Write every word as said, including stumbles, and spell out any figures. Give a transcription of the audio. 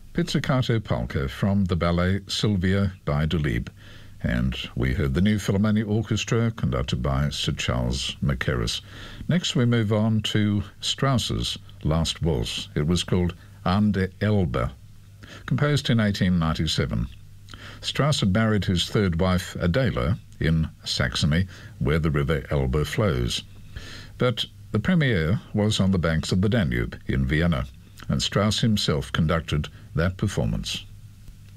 Pizzicato Polka from the ballet Sylvia by Delibes, and we heard the New Philharmonic Orchestra conducted by Sir Charles Mackerras. Next we move on to Strauss's Last Waltz. It was called An der Elbe, composed in eighteen ninety-seven. Strauss had married his third wife Adela in Saxony, where the river Elbe flows. But the premiere was on the banks of the Danube in Vienna, and Strauss himself conducted that performance.